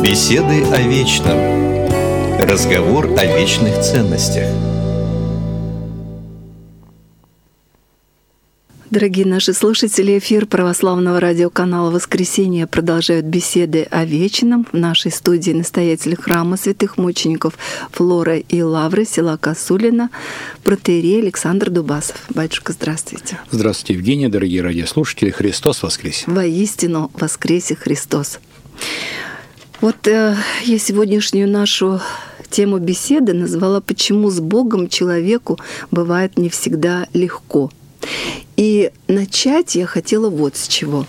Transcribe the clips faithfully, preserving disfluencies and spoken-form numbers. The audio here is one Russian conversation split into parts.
Беседы о вечном. Разговор о вечных ценностях. Дорогие наши слушатели, эфир православного радиоканала «Воскресенье» продолжают беседы о вечном. В нашей студии настоятель храма святых мучеников Флора и Лавры села Косулина, протоиерей Александр Дубасов. Батюшка, здравствуйте. Здравствуйте, Евгения, дорогие радиослушатели. Христос воскресе! Воистину воскресе Христос! Вот э, я сегодняшнюю нашу тему беседы назвала «Почему с Богом человеку бывает не всегда легко?». И начать я хотела вот с чего.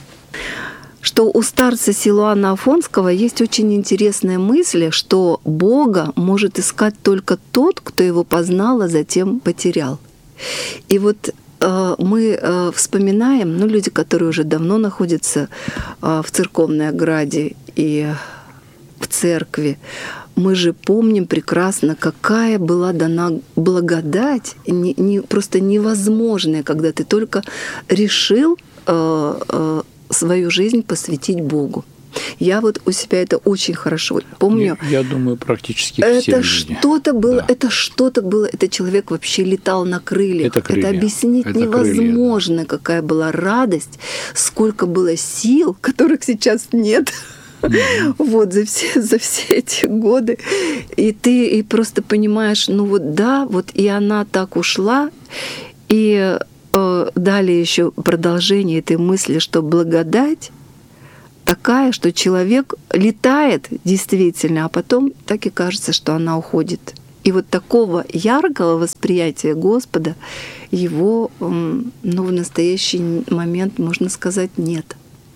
Что у старца Силуана Афонского есть очень интересная мысль, что Бога может искать только тот, кто его познал, а затем потерял. И вот э, мы э, вспоминаем, ну, люди, которые уже давно находятся э, в церковной ограде и в церкви, мы же помним прекрасно, какая была дана благодать, не, не, просто невозможная, когда ты только решил э, э, свою жизнь посвятить Богу. Я вот у себя это очень хорошо помню. Я, я думаю, практически все это люди. что-то было, Да. это что-то было, этот человек вообще летал на крыльях. Это крылья. Это объяснить Это невозможно, крылья, да. Какая была радость, сколько было сил, которых сейчас нет. Mm-hmm. Вот за все, за все эти годы. И ты и просто понимаешь, ну вот да, вот и она так ушла. И э, далее еще продолжение этой мысли, что благодать такая, что человек летает действительно, а потом так и кажется, что она уходит. И вот такого яркого восприятия Господа его, ну, в настоящий момент, можно сказать, нет.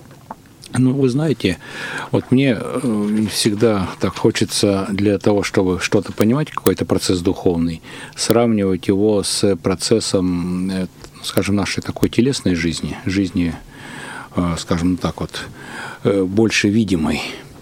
Ну, вы знаете, вот мне всегда так хочется для того, чтобы что-то понимать, какой-то процесс духовный, сравнивать его с процессом, скажем, нашей такой телесной жизни, жизни, скажем так вот, больше видимой.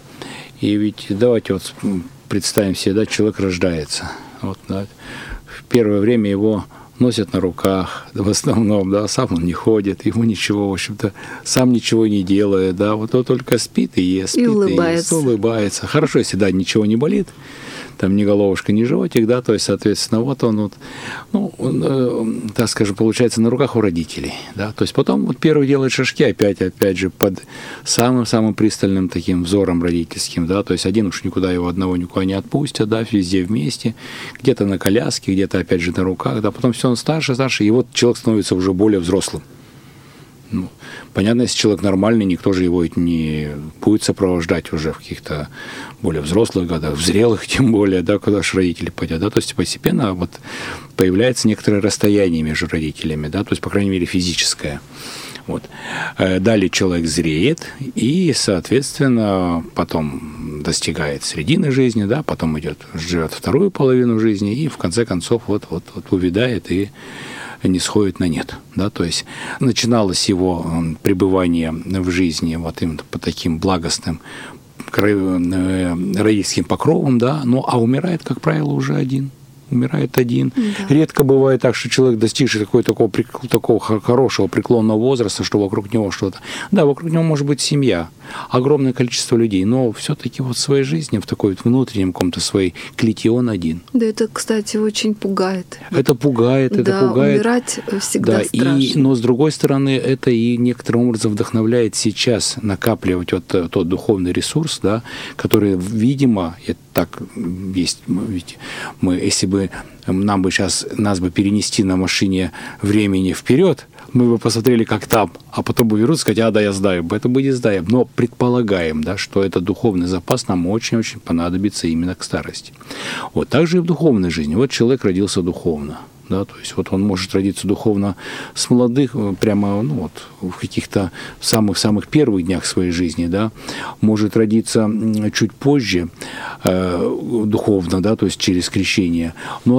И ведь давайте вот представим себе, да, человек рождается. Вот, да, в первое время его носят на руках, в основном, да, сам он не ходит, ему ничего, в общем-то, сам ничего не делает, да, вот он только спит и ест, спит и улыбается. И ест, улыбается. Хорошо, если, да, ничего не болит, там ни головушка, ни животик, да, то есть, соответственно, вот он, вот, ну, он, э, так скажем, получается, на руках у родителей, да, то есть потом вот первый делает шажки, опять, опять же, под самым-самым пристальным таким взором родительским, да, то есть один уж никуда его одного никуда не отпустят, да, везде вместе, где-то на коляске, где-то, опять же, на руках, да, потом все он старше, старше, и вот человек становится уже более взрослым. Ну, понятно, если человек нормальный, никто же его не будет сопровождать уже в каких-то более взрослых годах, в зрелых тем более, да, куда же родители пойдут, да, то есть постепенно вот появляется некоторое расстояние между родителями, да, то есть, по крайней мере, физическое. Вот. Далее человек зреет и, соответственно, потом достигает середины жизни, да, потом идет, живет вторую половину жизни и, в конце концов, вот, вот, вот увядает и не сходит на нет. Да? То есть начиналось его пребывание в жизни вот именно по таким благостным родительским покровам, да, ну, а умирает, как правило, уже один. Умирает один. Да. Редко бывает так, что человек, достигший такого, такого, такого хорошего преклонного возраста, что вокруг него что-то. Да, вокруг него может быть семья, огромное количество людей, но все-таки вот в своей жизни, в такой внутреннем каком-то своей клете он один. Да, это, кстати, очень пугает. Это пугает, это да, пугает. Умирать всегда да, страшно. И, но, с другой стороны, это и некоторым образом вдохновляет сейчас накапливать вот тот духовный ресурс, да, который, видимо, это так есть, ведь мы, если бы нам бы сейчас, нас бы перенести на машине времени вперед, мы бы посмотрели, как там, а потом бы вернуться и сказать, а, да, я знаю, это бы не знаем, но предполагаем, да, что этот духовный запас нам очень-очень понадобится именно к старости. Вот так же и в духовной жизни. Вот человек родился духовно. Да, то есть вот он может родиться духовно с молодых, прямо, ну, вот, в каких-то самых-самых первых днях своей жизни, да, может родиться чуть позже э, духовно, да, то есть через крещение, но